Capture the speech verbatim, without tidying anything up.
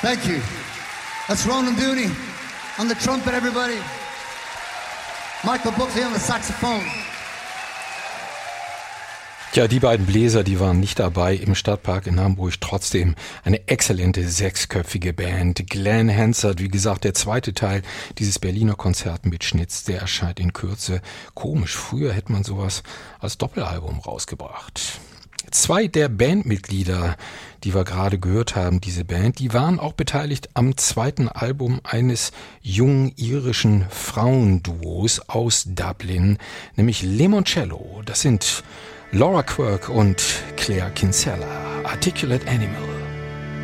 Thank you. That's Ronan Dooney on the trumpet, everybody. Michael Buckley on the saxophone. Tja, die beiden Bläser, die waren nicht dabei im Stadtpark in Hamburg. Trotzdem eine exzellente sechsköpfige Band. Glenn Hansard, wie gesagt, der zweite Teil dieses Berliner Konzertmitschnitts, der erscheint in Kürze. Komisch, früher hätte man sowas als Doppelalbum rausgebracht. Zwei der Bandmitglieder, die wir gerade gehört haben, diese Band, die waren auch beteiligt am zweiten Album eines jungen irischen Frauenduos aus Dublin, nämlich Limoncello. Das sind Laura Quirk und Claire Kinsella. Articulate Animal.